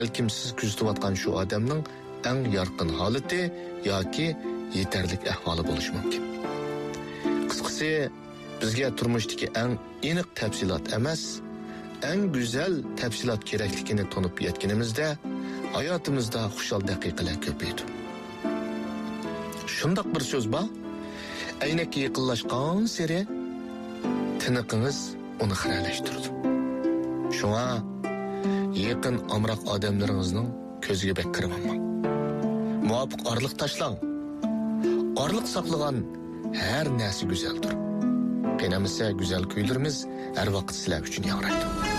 balkim siz kuzatayotgan shu odamning eng yorqin holati yoki yetarlik ahvoli bo'lishi mumkin. Qisqasi, bizga turmushdagi eng aniq tafsilot emas, eng go'zal tafsilot kerakligini tonib yetganimizda hayotimizda xushal daqiqalar ko'paydi. Shundoq bir so'z bor, aynakka yaqinlashgan sari tiniqingiz uni xiralashtirdi. Shunga yaqin amroq odamlaringizning ko'ziga bek kirmang. Muvofiq orliq tashlang. Orliq saqlagan har narsa go'zaldir. Qenamisa go'zal kuylarimiz har vaqt sizlar uchun yangraydi.